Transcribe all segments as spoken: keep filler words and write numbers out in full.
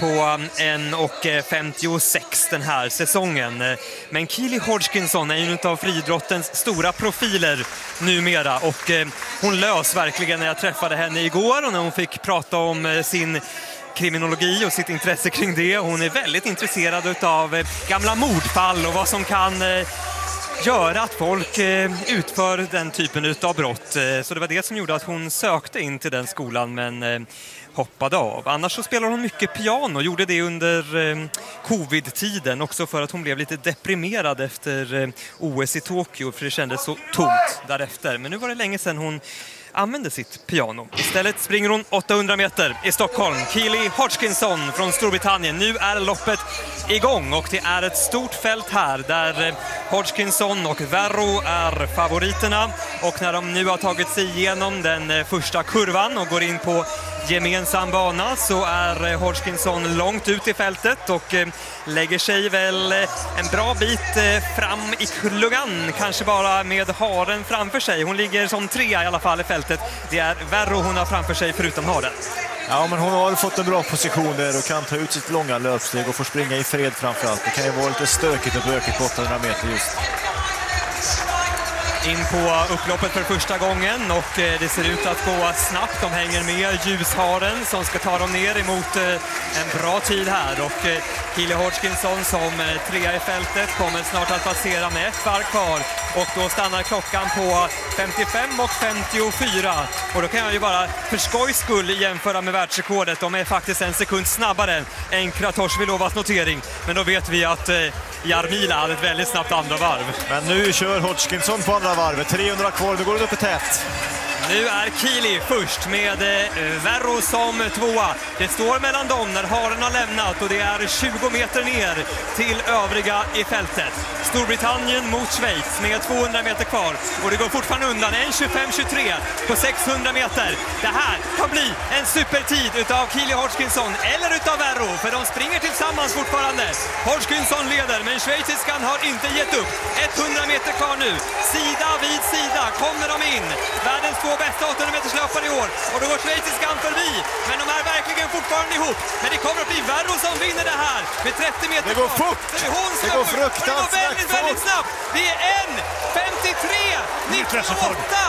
på en femtiosex den här säsongen. Men Keely Hodgkinson är ju en av friidrottens stora profiler numera, och hon lös verkligen när jag träffade henne igår och när hon fick prata om sin kriminologi och sitt intresse kring det. Hon är väldigt intresserad av gamla mordfall och vad som kan göra att folk utför den typen av brott. Så det var det som gjorde att hon sökte in till den skolan, men hoppade av. Annars så spelar hon mycket piano, gjorde det under covid-tiden också för att hon blev lite deprimerad efter O S i Tokyo, för det kändes så tomt därefter. Men nu var det länge sedan hon använde sitt piano. Istället springer hon åttahundra meter i Stockholm. Keely Hodgkinson från Storbritannien. Nu är loppet igång och det är ett stort fält här där Hodgkinson och Verro är favoriterna. Och när de nu har tagit sig igenom den första kurvan och går in på gemensam bana så är Hodgkinson långt ut i fältet och lägger sig väl en bra bit fram i klungan, kanske bara med haren framför sig. Hon ligger som trea i alla fall i fältet. Det är Verro hon har framför sig förutom haren. Ja, men hon har fått en bra position där och kan ta ut sitt långa löpsteg och få springa i fred framförallt. Det kan ju vara lite stökigt och bökigt på åttahundra meter just. In på upploppet för första gången och det ser ut att gå snabbt. De hänger med ljusharen som ska ta dem ner emot en bra tid här. Och Keely Hodgkinson som trea i fältet kommer snart att passera med ett varv kvar. Och då stannar klockan på femtiofem och femtiofyra. Och då kan jag ju bara för skojs skull jämföra med världsrekordet. De är faktiskt en sekund snabbare än Kratochvilovas notering. Men då vet vi att Jarmila hade ett väldigt snabbt andra varv. Men nu kör Hodgkinson på andra varvet. trehundra kvar, nu går det upp i tät. Nu är Keely först med Verro som tvåa. Det står mellan dem när haren har lämnat och det är tjugo meter ner till övriga i fältet. Storbritannien mot Schweiz med tvåhundra meter kvar. Och det går fortfarande undan en tjugofem tjugotre på sexhundra meter. Det här kan bli en supertid utav Keely Hodgkinson eller utav Verro, för de springer tillsammans fortfarande. Hodgkinson leder, men schweiziskan har inte gett upp. hundra meter kvar nu. Sida vid sida kommer de in. Världens två bästa åttahundra meters löpare i år. Och då går schweiziskan förbi. Men de är verkligen fortfarande ihop. Men det kommer att bli Verro som vinner det här med trettio meter. Det går fort! Det, hon det går fruktansvärt det går väldigt, väldigt snabbt. Det är en femtiotre nittioåtta.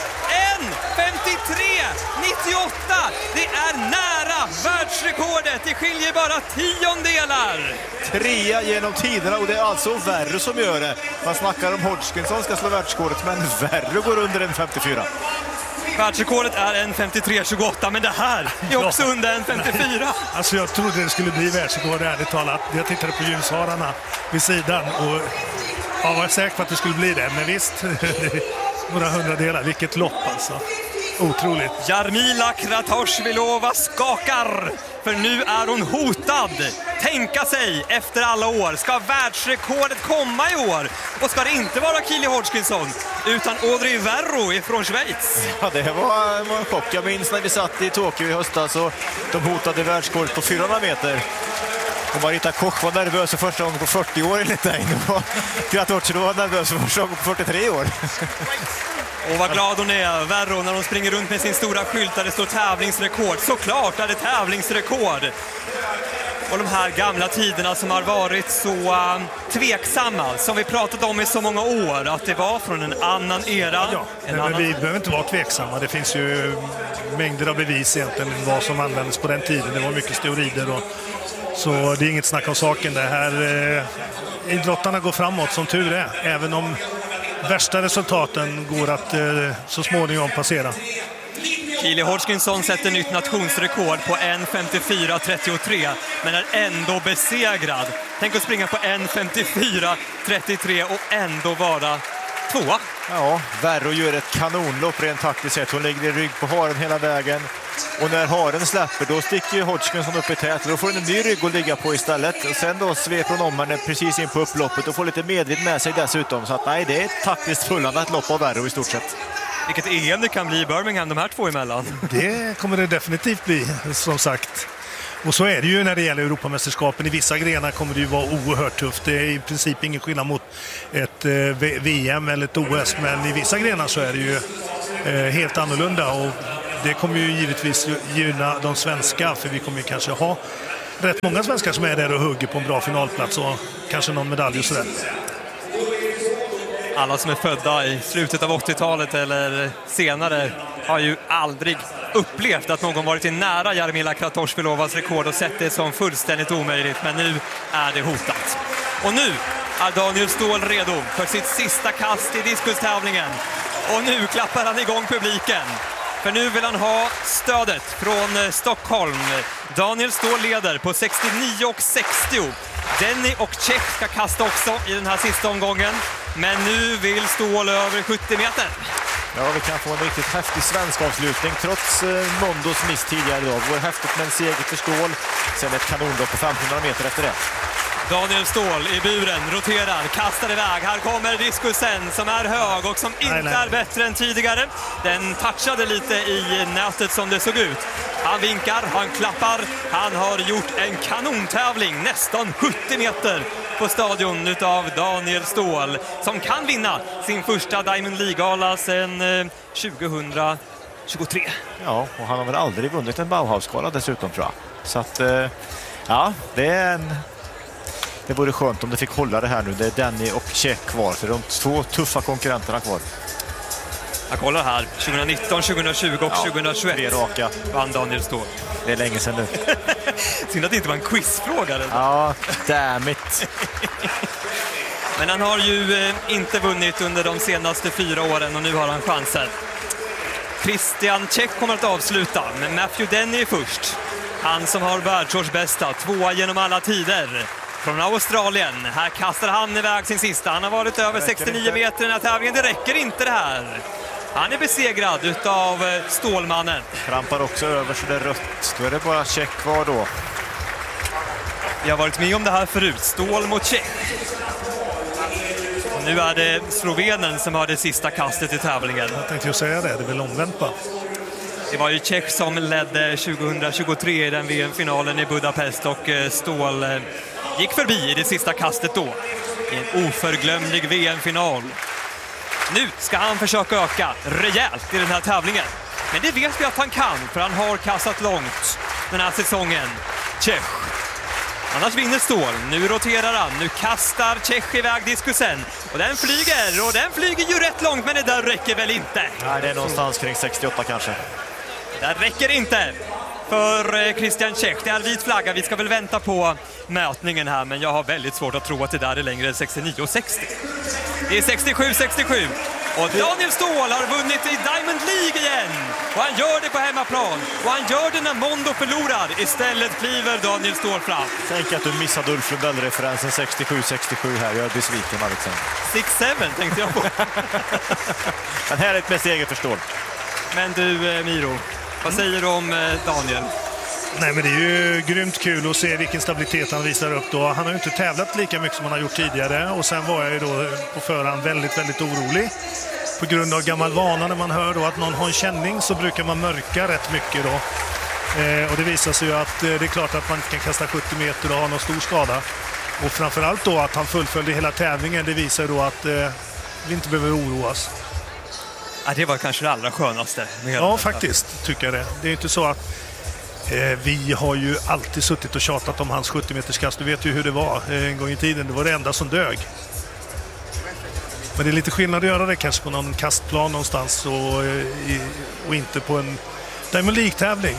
en femtiotre nittioåtta. Det är nära världsrekordet. Det skiljer bara tiondelar. Trea genom tiderna, och det är alltså Verro som gör det. Man snackar om Hodgkinson ska slå världsrekordet, men Verro går under en femtiofyra. Världsrekordet är en femtiotre tjugoåtta, men det här är också under en femtiofyra. Alltså jag trodde det skulle bli världsrekord, ärligt talat. Jag tittade på ljushararna vid sidan och jag var säker på att det skulle bli det. Men visst, några hundradelar. Vilket lopp alltså. Otroligt. Jarmila Kratochvilova skakar, för nu är hon hotad. Tänka sig efter alla år. Ska världsrekordet komma i år? Och ska det inte vara Keely Hodgkinson utan Audrey Verro ifrån Schweiz? Ja, det var, var en chock. Jag minns när vi satt i Tokyo i höstas och de hotade världsrekordet på fyrahundra meter. Och Marita Koch var nervös för första gången på fyrtio år enligt dig. Kratochvilova var nervös för första gången på fyrtiotre år. Och vad glad hon är, Verro, när hon springer runt med sin stora skylt där det står tävlingsrekord. Såklart är det tävlingsrekord. Och de här gamla tiderna som har varit så uh, tveksamma, som vi pratat om i så många år, att det var från en annan era. Ja, en men annan... vi behöver inte vara tveksamma. Det finns ju mängder av bevis egentligen vad som användes på den tiden. Det var mycket steroider och så det är inget snack om saken. Det här eh, idrottarna går framåt som tur är, även om värsta resultaten går att eh, så småningom passera. Keely Hodgkinson sätter nytt nationsrekord på en femtiofyra trettiotre, men är ändå besegrad. Tänk att springa på en femtiofyra trettiotre och ändå vara tvåa. Ja, Verro gör ett kanonlopp rent taktiskt sett. Hon ligger i rygg på haren hela vägen. Och när haren släpper, då sticker ju Hodgkinson upp i tät. Då får hon en ny rygg att ligga på istället. Och sen då sveper hon om henne precis in på upploppet och får lite medvind med sig dessutom. Så att nej, det är ett taktiskt fullandat lopp av Verro i stort sett. Vilket E M det kan bli i Birmingham, de här två emellan. Det kommer det definitivt bli, som sagt. Och så är det ju när det gäller Europamästerskapen. I vissa grenar kommer det ju vara oerhört tufft. Det är i princip ingen skillnad mot ett eh, V M eller ett O S. Men i vissa grenar så är det ju eh, helt annorlunda. Och det kommer ju givetvis gynna de svenska. För vi kommer ju kanske ha rätt många svenskar som är där och hugger på en bra finalplats och kanske någon medalj och sådär. Alla som är födda i slutet av åttiotalet eller senare har ju aldrig upplevt att någon varit i nära Jarmila Kratochvilovas rekord och sett det som fullständigt omöjligt. Men nu är det hotat. Och nu är Daniel Ståhl redo för sitt sista kast i diskustävlingen. Och nu klappar han igång publiken. För nu vill han ha stödet från Stockholm. Daniel Ståhl leder på sextionio och sextio. Denny och Čech ska kasta också i den här sista omgången. Men nu vill Ståhl över sjuttio meter. Ja, vi kan få en riktigt häftig svensk avslutning trots eh, Mondos miss tidigare idag. Det var häftigt med en seger för Ståhl. Sen ett kanonlopp på femtonhundra meter efter det. Daniel Ståhl i buren, roterar, kastar iväg. Här kommer diskusen som är hög och som inte nej, nej. är bättre än tidigare. Den touchade lite i nätet som det såg ut. Han vinkar, han klappar. Han har gjort en kanontävling, nästan sjuttio meter på stadion utav Daniel Ståhl, som kan vinna sin första Diamond League-gala sedan tjugohundratjugotre. Ja, och han har väl aldrig vunnit en Bauhaus-gala dessutom, tror jag. Så att, ja, det är en... Det vore skönt om det fick hålla det här nu. Det är Denny och Čech kvar, så de två tuffa konkurrenterna kvar. Jag kollar här, tjugonitton, tjugohundratjugo och ja, tjugohundratjugoett tre raka. Vann Daniel Ståhl. Det är länge sedan nu. Synd att det inte var en quizfråga. Eller? Ja, damn it. Men han har ju eh, inte vunnit under de senaste fyra åren och nu har han chansen. Christian Čech kommer att avsluta, men Matthew Denny är först. Han som har världsårsbästa, tvåa genom alla tider. Från Australien. Här kastar han iväg sin sista. Han har varit över sextionio meter i den här tävlingen. Det räcker inte det här. Han är besegrad utav Stålmannen. Trampar också över så det är rött. Då är det bara Čech kvar då. Jag har varit med om det här förut. Ståhl mot Čech. Och nu är det Slovenen som har det sista kastet i tävlingen. Jag tänkte ju säga det. Det är väl omvänt va? Det var ju Čech som ledde tjugohundratjugotre i den V M-finalen i Budapest och Ståhl gick förbi i det sista kastet då. I en oförglömlig V M-final. Nu ska han försöka öka rejält i den här tävlingen. Men det vet vi att han kan, för han har kastat långt den här säsongen. Čech. Annars vinner Ståhl. Nu roterar han. Nu kastar Čech iväg diskusen. Och den flyger. Och den flyger ju rätt långt, men det där räcker väl inte. Nej, det är någonstans kring sextioåtta kanske. Det räcker inte för Christian Čech. Det är vit flagga. Vi ska väl vänta på mätningen här, men jag har väldigt svårt att tro att det där är längre än sextionio sextio. Det är sextiosju sextiosju. Och Daniel Ståhl har vunnit i Diamond League igen. Och han gör det på hemmaplan. Och han gör det när Mondo förlorar. Istället kliver Daniel Ståhl fram. Tänk att du missade Ulf Lundell-referensen sextiosju sextiosju här. Jag är besviken, Alexander. sex sju tänkte jag på. Men här är ett med seger för Ståhl. Men du, Miro, vad säger du om Daniel? Nej, men det är ju grymt kul att se vilken stabilitet han visar upp då. Han har ju inte tävlat lika mycket som han har gjort tidigare. Och sen var jag ju då på förhand väldigt, väldigt orolig. På grund av gammal vana när man hör då att någon har en känning så brukar man mörka rätt mycket då. Eh, och det visar sig ju att eh, det är klart att man inte kan kasta sjuttio meter och ha någon stor skada. Och framförallt då att han fullföljde hela tävlingen, det visar då att eh, vi inte behöver oroas. Ja, det var kanske det allra skönaste. Ja, faktiskt tycker jag det. Det är inte så att eh, vi har ju alltid suttit och tjatat om hans sjuttio meters kast. Du vet ju hur det var eh, en gång i tiden. Det var det enda som dög. Men det är lite skillnad att göra det kanske på någon kastplan någonstans och, i, och inte på en Diamond League-tävling.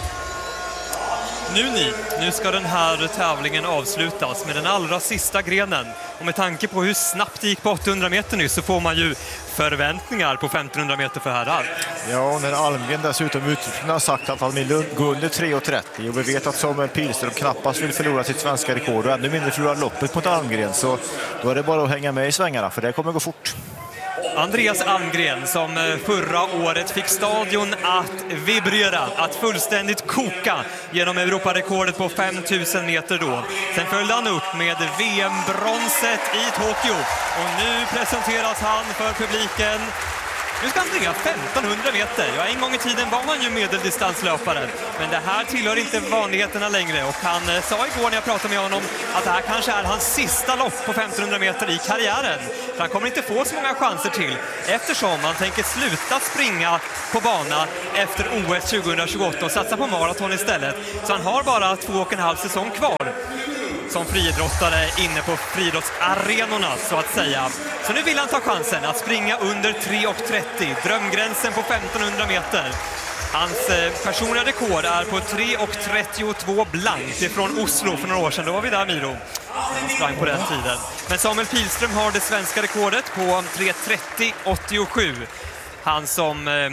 Nu ni, nu ska den här tävlingen avslutas med den allra sista grenen. Och med tanke på hur snabbt det gick på åttahundra meter nu så får man ju förväntningar på femtonhundra meter för herrar. Ja, när Almgren dessutom uttryckligen har sagt att han vill gå under tre trettio och vi vet att Samuel Pilström knappast vill förlora sitt svenska rekord och ännu mindre förlora loppet mot Almgren, så då är det bara att hänga med i svängarna för det kommer gå fort. Andreas Almgren som förra året fick stadion att vibrera, att fullständigt koka genom Europarekordet på femtusen meter då. Sen följde han upp med V M-bronset i Tokyo och nu presenteras han för publiken Nu ska han springa femtonhundra meter. Ja, en gång i tiden var han ju medeldistanslöpare. Men det här tillhör inte vanligheterna längre. Och han eh, sa igår när jag pratade med honom att det här kanske är hans sista lopp på femtonhundra meter i karriären. För han kommer inte få så många chanser till. Eftersom han tänker sluta springa på bana efter O S tjugohundratjugoåtta och satsa på maraton istället. Så han har bara två och en halv säsong kvar som friidrottare inne på friidrottsarenorna så att säga. Så nu vill han ta chansen att springa under tre trettio, drömgränsen på femtonhundra meter. Hans eh, personliga rekord är på tre trettiotvå blankt ifrån Oslo för några år sedan. Då var vi där, Miro. Han sprang på den tiden. Men Samuel Pilström har det svenska rekordet på tre trettio åttiosju. Han som eh,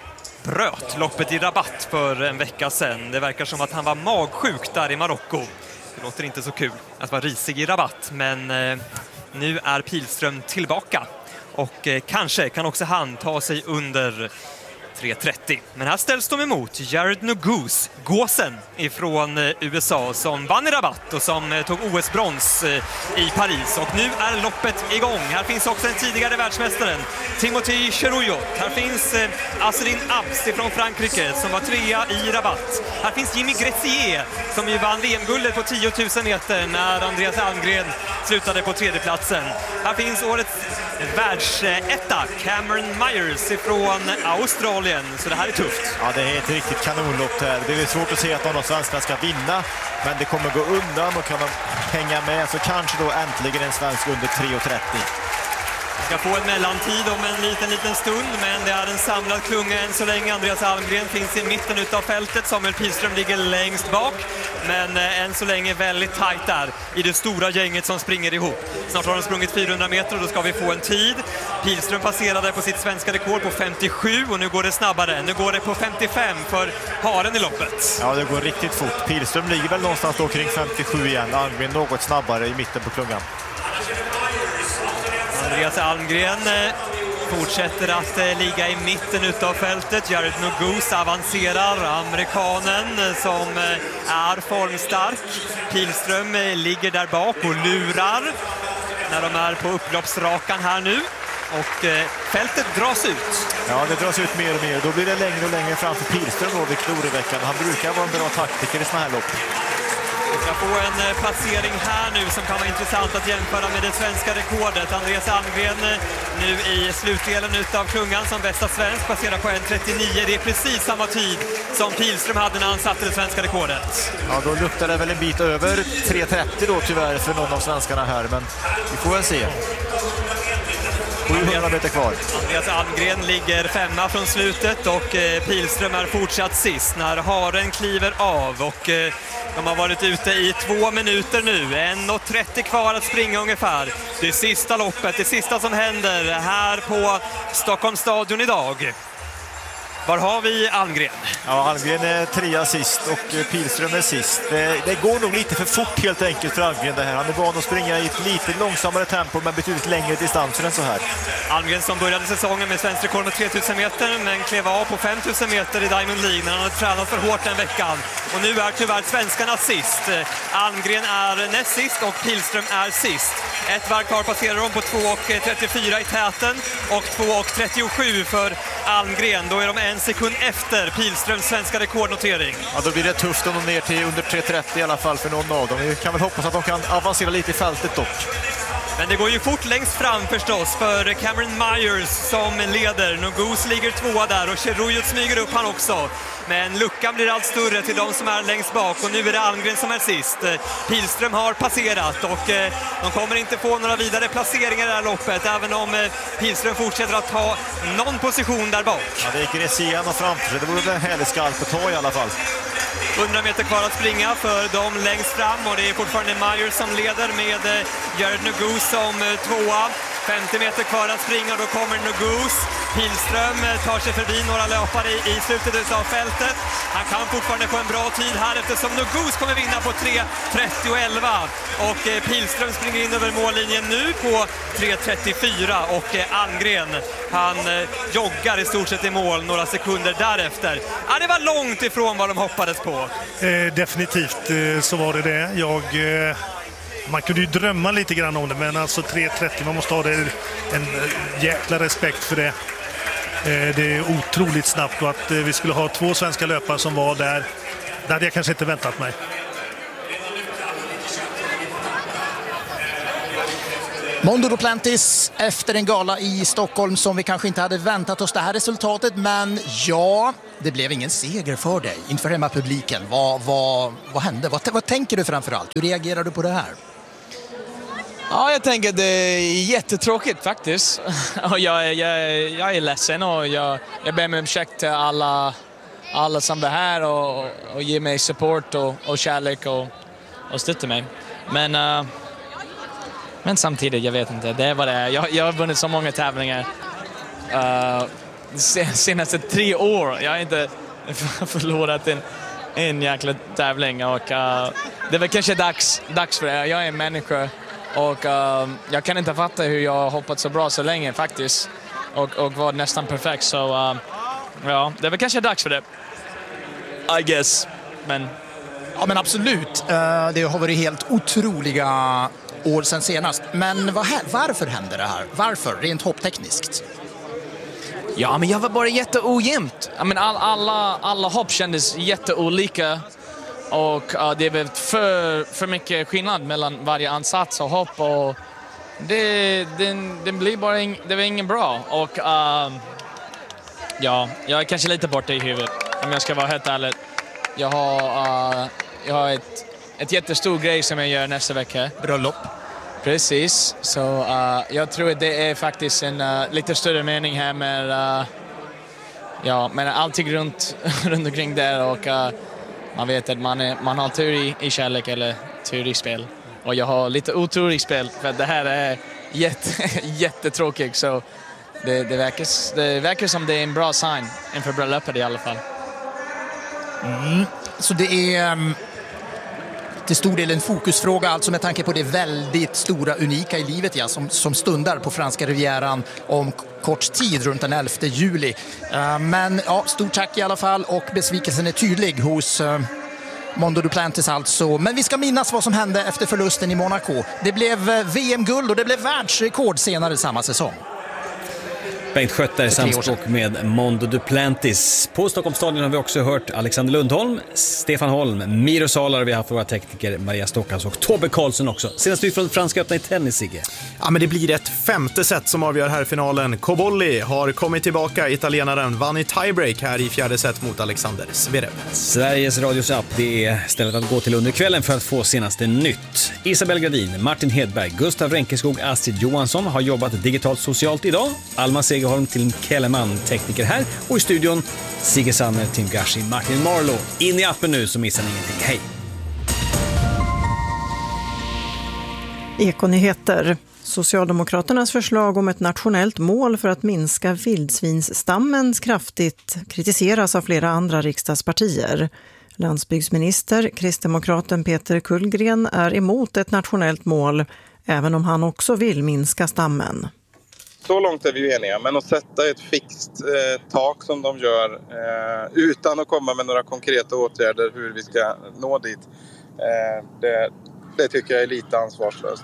bröt loppet i Rabat för en vecka sedan. Det verkar som att han var magsjuk där i Marocko. Det låter inte så kul att vara risig i Rabat, men eh, nu är Pilström tillbaka. Och eh, kanske kan också han ta sig under tre trettio. Men här ställs de emot Jared Nuguse, gåsen ifrån eh, U S A som vann i Rabat och som eh, tog O S-brons eh, i Paris. Och nu är loppet igång. Här finns också den tidigare världsmästaren Timothée Cheruiyot. Här finns eh, Azzedine Abs ifrån Frankrike som var trea i Rabat. Här finns Jimmy Gressier som ju vann V M-guldet på tio tusen meter när Andreas Almgren slutade på tredjeplatsen. Här finns årets världsetta Cameron Myers ifrån Australien. Så det här är tufft. Ja, det är ett riktigt kanonlopp här. Det är svårt att se att någon av svenskarna ska vinna, men det kommer gå undan och kan de hänga med så kanske då äntligen en svensk under tre trettio. Ska få en mellantid om en liten, liten stund, men det är en samlad klunga än så länge. Andreas Almgren finns i mitten utav fältet. Samuel Pilström ligger längst bak, men eh, än så länge väldigt tajt där i det stora gänget som springer ihop. Snart har de sprungit fyrahundra meter och då ska vi få en tid. Pilström passerade på sitt svenska rekord på femtiosju och nu går det snabbare. Nu går det på femtiofem för haren i loppet. Ja, det går riktigt fort. Pilström ligger väl någonstans då kring femtiosju igen. Almgren något snabbare i mitten på klungan. Andreas Almgren eh, fortsätter att eh, ligga i mitten utav fältet. Jared Nuguse avancerar, amerikanen eh, som eh, är formstark. Pilström eh, ligger där bak och lurar när de är på upploppsrakan här nu. Och eh, fältet dras ut. Ja, det dras ut mer och mer. Då blir det längre och längre framför Pilström då vid Kloreveckan. Han brukar vara en bra taktiker i såna här lopp. Vi ska få en passering här nu som kan vara intressant att jämföra med det svenska rekordet. Andreas Almgren nu i slutdelen utav klungan som bästa svensk passerar på en trettionio. Det är precis samma tid som Pilström hade när han satte det svenska rekordet. Ja, då luktar det väl en bit över tre trettio då tyvärr för någon av svenskarna här, men vi får väl se. sjuhundra meter kvar. Andreas Almgren ligger femma från slutet och eh, Pilström är fortsatt sist när haren kliver av. Och eh, de har varit ute i två minuter nu. en trettio kvar att springa ungefär. Det sista loppet, det sista som händer här på Stockholms stadion idag. Var har vi Almgren? Ja, Almgren är trea sist och Pilström är sist. Det, det går nog lite för fort helt enkelt för Almgren det här. Han är van att springa i ett lite långsammare tempo men betydligt längre distanser än så här. Almgren som började säsongen med svensk rekord med tre tusen meter men klev av på fem tusen meter i Diamond League när han hade tränat för hårt den veckan. Och nu är tyvärr svenskarna sist. Almgren är näst sist och Pilström är sist. Ett varv kvar passerar de på två trettiofyra i täten och två trettiosju för Almgren. Då är de en sekund efter Pilströms svenska rekordnotering. Ja, då blir det tufft om de ner till under tre trettio i alla fall för någon av dem. Vi kan väl hoppas att de kan avancera lite i fältet dock. Men det går ju fort längst fram förstås för Cameron Myers som leder. Nuguse ligger tvåa där och Cheruiyot smyger upp han också. Men luckan blir allt större till de som är längst bak och nu är det Almgren som är sist. Pilström har passerat och de kommer inte få några vidare placeringar i det här loppet även om Pilström fortsätter att ta någon position där bak. Ja, det är Gressier och framför sig. Det vore en härlig skarp att ta i alla fall. hundra meter kvar att springa för dem längst fram och det är fortfarande Myers som leder med Jared Nuguse som tvåa. femtio meter kvar att springa och då kommer Nuguse. Pilström tar sig förbi några löpare i slutet av fältet. Han kan fortfarande få en bra tid här eftersom Nuguse kommer vinna på tre trettio elva. Och Pilström springer in över mållinjen nu på tre trettiofyra och Almgren han joggar i stort sett i mål några sekunder därefter. Ja, det var långt ifrån vad de hoppades på. Eh, definitivt eh, så var det det. Jag... Eh... Man kunde ju drömma lite grann om det, men alltså tre trettio, man måste ha det, en jäkla respekt för det. Eh, det är otroligt snabbt och att eh, vi skulle ha två svenska löpare som var där, det hade jag kanske inte väntat mig. Mondo Duplantis efter en gala i Stockholm som vi kanske inte hade väntat oss det här resultatet, men ja, det blev ingen seger för dig inför hemmapubliken. Vad, vad, vad hände? Vad, vad tänker du framförallt? Hur reagerar du på det här? Ja, jag tänker det är jättetråkigt faktiskt. Och jag, jag, jag är ledsen och jag, jag ber mig om ursäkt till alla, alla som är här och, och ger mig support och, och kärlek och, och stöttar mig. Men... Uh, Men samtidigt, jag vet inte, det är vad det är. Jag, jag har vunnit så många tävlingar uh, senaste tre år. Jag har inte förlorat en, en jäkla tävling. Och, uh, det är väl kanske dags, dags för det. Jag är en människa och uh, jag kan inte fatta hur jag har hoppat så bra så länge faktiskt. Och, och var nästan perfekt. Så uh, ja, det är väl kanske dags för det. I guess. Men... Ja, men absolut. Uh, det har varit helt otroliga år sedan senast. Men vad, varför hände det här? Varför? Rent hopptekniskt? Ja, men jag var bara jätteojämnt. I mean, all, alla, alla hopp kändes jätteolika. Och uh, det var för, för mycket skillnad mellan varje ansats och hopp. Och det, det, det blir bara ing, det var ingen bra. Och uh, ja, jag är kanske lite borta i huvudet. Om jag ska vara helt ärlig. Jag har, uh, jag har ett, ett jättestor grej som jag gör nästa vecka. Bröllop. Precis, så uh, jag tror att det är faktiskt en uh, lite större mening här med, uh, ja, men allting runt, runt omkring där och uh, man vet att man, är, man har tur i, i kärlek eller tur i spel. Och jag har lite otur i spel för att det här är jätte, jättetråkigt så det, det, verkar, det verkar som det är en bra sign inför bröllopet i alla fall. Mm. Så det är um, till stor del en fokusfråga, alltså med tanke på det väldigt stora, unika i livet ja, som, som stundar på franska rivieran om kort tid runt den elfte juli. Uh, men ja, stort tack i alla fall och besvikelsen är tydlig hos uh, Mondo Duplantis alltså. Men vi ska minnas vad som hände efter förlusten i Monaco. Det blev uh, V M-guld och det blev världsrekord senare samma säsong. Bengt Skötter i samspråk med Mondo Duplantis. På Stockholmsstadion har vi också hört Alexander Lundholm, Stefan Holm, Miro Salar, vi har haft våra tekniker Maria Stockas och Tobbe Karlsson också. Senast ut från franska öppna i tennis, Sigge. Ja, men det blir ett femte set som avgör här i finalen. Cobolli har kommit tillbaka. Italienaren vann i tiebreak här i fjärde set mot Alexander Zverev. Sveriges Radios app, det är stället att gå till under kvällen för att få senaste nytt. Isabel Gradin, Martin Hedberg, Gustav Renkeskog, Astrid Johansson har jobbat digitalt socialt idag. Alma Segerholm till Kellerman, tekniker här. Och i studion Sigge Sanner, Tim Gashi, Martin Marlow. In i appen nu så missar ni ingenting. Hej! Ekonyheter. Socialdemokraternas förslag om ett nationellt mål för att minska vildsvinsstammen kraftigt kritiseras av flera andra riksdagspartier. Landsbygdsminister, kristdemokraten Peter Kullgren, är emot ett nationellt mål, även om han också vill minska stammen. Så långt är vi ju eniga, men att sätta ett fixt eh, tak som de gör eh, utan att komma med några konkreta åtgärder hur vi ska nå dit, eh, det, det tycker jag är lite ansvarslöst.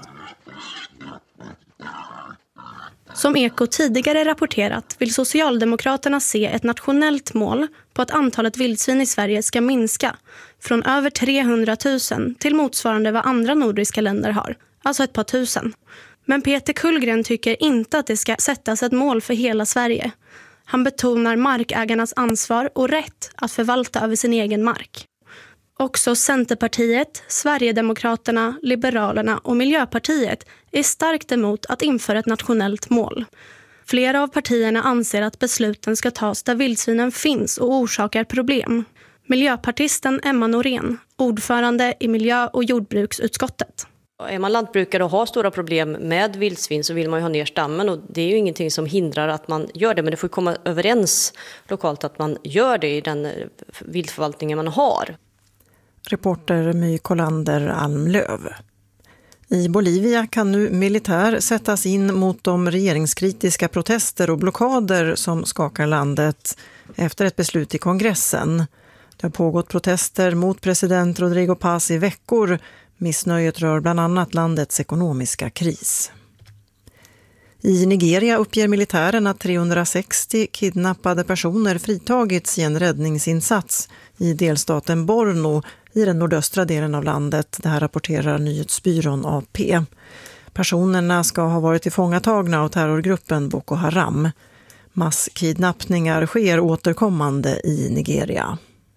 Som Eko tidigare rapporterat vill Socialdemokraterna se ett nationellt mål på att antalet vildsvin i Sverige ska minska från över trehundratusen till motsvarande vad andra nordiska länder har, alltså ett par tusen. Men Peter Kullgren tycker inte att det ska sättas ett mål för hela Sverige. Han betonar markägarnas ansvar och rätt att förvalta över sin egen mark. Också Centerpartiet, Sverigedemokraterna, Liberalerna och Miljöpartiet är starkt emot att införa ett nationellt mål. Flera av partierna anser att besluten ska tas där vildsvinen finns och orsakar problem. Miljöpartisten Emma Norén, ordförande i miljö- och jordbruksutskottet. Är man lantbrukare och har stora problem med vildsvin så vill man ju ha ner stammen, och det är ju ingenting som hindrar att man gör det, men det får komma överens lokalt att man gör det i den viltförvaltningen man har. Reporter My Kolander Almlöv. I Bolivia kan nu militär sättas in mot de regeringskritiska protester och blockader som skakar landet efter ett beslut i kongressen. Det har pågått protester mot president Rodrigo Paz i veckor. Missnöjet rör bland annat landets ekonomiska kris. I Nigeria uppger militären att trehundrasextio kidnappade personer fritagits i en räddningsinsats i delstaten Borno i den nordöstra delen av landet. Det här rapporterar nyhetsbyrån A P. Personerna ska ha varit tillfångatagna av terrorgruppen Boko Haram. Masskidnappningar sker återkommande i Nigeria.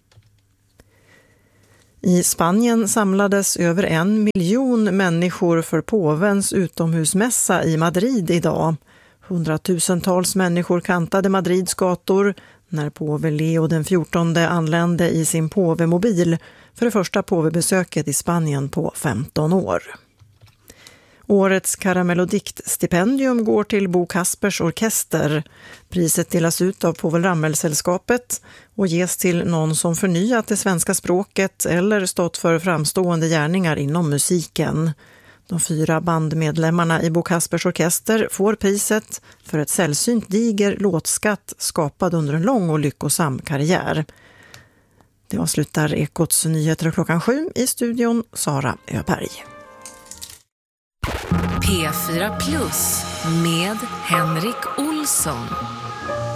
I Spanien samlades över en miljon människor för påvens utomhusmässa i Madrid idag. Hundratusentals människor kantade Madrids gator när påve Leo den fjortonde anlände i sin påvemobil för det första påvebesöket i Spanien på femton år. Årets Karamellodikt-stipendium går till Bo Kaspers orkester. Priset delas ut av Povel Ramel-sällskapet och ges till någon som förnyat det svenska språket eller stått för framstående gärningar inom musiken. De fyra bandmedlemmarna i Bo Kaspers orkester får priset för ett sällsynt diger låtskatt skapad under en lång och lyckosam karriär. Det avslutar Ekots nyheter klockan sju. I studion Sara Öberg. P fyra Plus med Henrik Olsson.